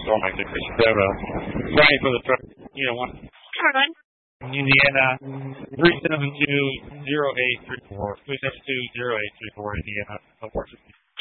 Storm activation. Brian for the truck, one. Indiana, 372-0834. 372-0834, Indiana, 460.